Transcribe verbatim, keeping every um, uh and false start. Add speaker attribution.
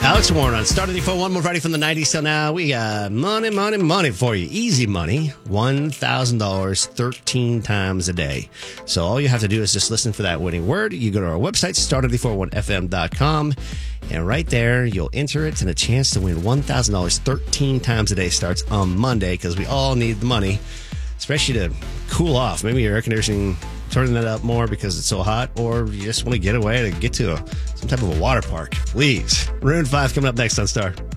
Speaker 1: Alex Warren on Star ninety-four, one more Friday from the nineties till now. We got money, money, money for you. Easy money, one thousand dollars thirteen times a day. So all you have to do is just listen for that winning word. You go to our website, star nine four one f m dot com, and right there you'll enter it, and a chance to win one thousand dollars thirteen times a day starts on Monday, because we all need the money, especially to cool off. Maybe your air conditioning, turning that up more because it's so hot, or you just want to get away to get to a, some type of a water park. Please. Maroon five coming up next on Star.